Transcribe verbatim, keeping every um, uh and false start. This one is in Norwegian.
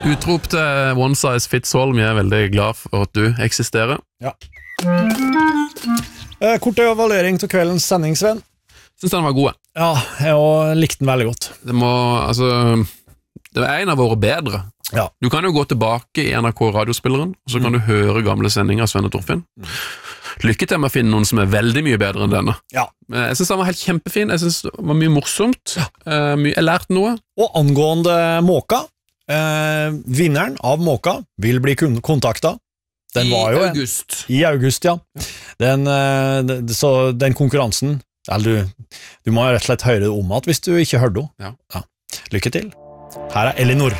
Utrop til One Size Fits All, vi er veldig glad for at du eksisterer. Ja. Eh, kort evaluering til kveldens sending, Sven. Synes den var god. Ja, jeg likte den veldig godt. Det må, altså, det er en av våre bedre. Ja. Du kan jo gå tilbake i N R K radiospilleren, og så kan mm. du høre gamle sendinger av Sven og Torfinn. Mm. Lykke til med å finne noen som er veldig mye bedre enn denne. Ja. Jeg synes den var helt kjempefin, jeg synes det var mye morsomt, ja. uh, mye, jeg lærte noe. Og angående Måka, eh, vinneren av Måka vil bli kontaktet. Den I var jo august. En, I august, ja. Den, eh, så den konkurransen, eller du, du må rett og slett høre det om at hvis du ikke hørte det. Ja. Ja. Lykke til. Her er Elinor.